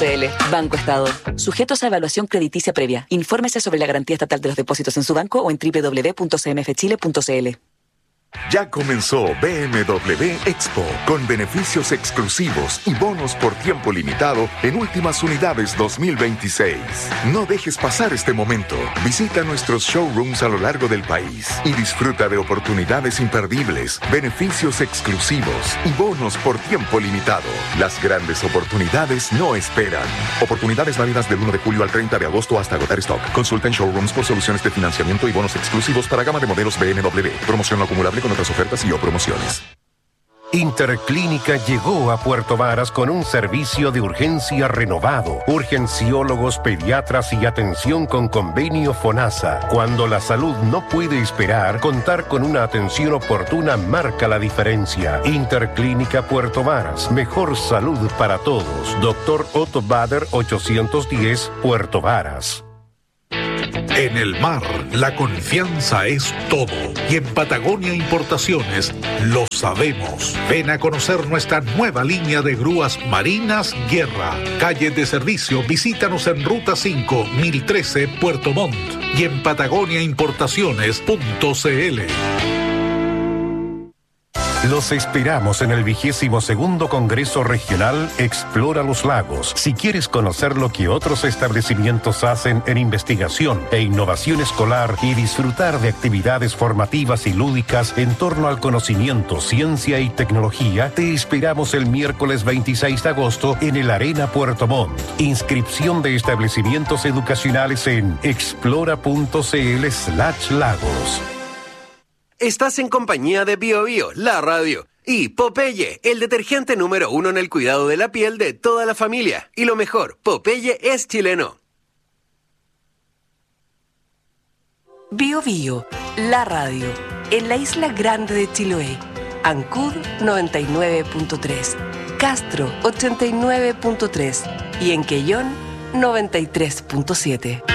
Banco Estado. Sujetos a evaluación crediticia previa. Infórmese sobre la garantía estatal de los depósitos en su banco o en www.cmfchile.cl. Ya comenzó BMW Expo, con beneficios exclusivos y bonos por tiempo limitado en últimas unidades 2026. No dejes pasar este momento. Visita nuestros showrooms a lo largo del país y disfruta de oportunidades imperdibles, beneficios exclusivos y bonos por tiempo limitado. Las grandes oportunidades no esperan. Oportunidades válidas del 1 de julio al 30 de agosto hasta agotar stock. Consulta en showrooms por soluciones de financiamiento y bonos exclusivos para gama de modelos BMW. Promoción no acumulable con otras ofertas y o promociones. Interclínica llegó a Puerto Varas con un servicio de urgencia renovado, urgenciólogos, pediatras y atención con convenio FONASA. Cuando la salud no puede esperar, contar con una atención oportuna marca la diferencia. Interclínica Puerto Varas, mejor salud para todos. Dr. Otto Bader 810, Puerto Varas. En el mar, la confianza es todo. Y en Patagonia Importaciones lo sabemos. Ven a conocer nuestra nueva línea de grúas marinas Guerra. Calle de servicio, visítanos en Ruta 5, 1013, Puerto Montt. Y en patagoniaimportaciones.cl. Los esperamos en el 22º Congreso Regional Explora los Lagos. Si quieres conocer lo que otros establecimientos hacen en investigación e innovación escolar y disfrutar de actividades formativas y lúdicas en torno al conocimiento, ciencia y tecnología, te esperamos el miércoles 26 de agosto en el Arena Puerto Montt. Inscripción de establecimientos educacionales en explora.cl/lagos. Estás en compañía de Bio Bio, la radio, y Popeye, el detergente número 1 en el cuidado de la piel de toda la familia. Y lo mejor, Popeye es chileno. Bio Bio, la radio, en la isla grande de Chiloé. Ancud 99.3, Castro 89.3 y en Quellón 93.7.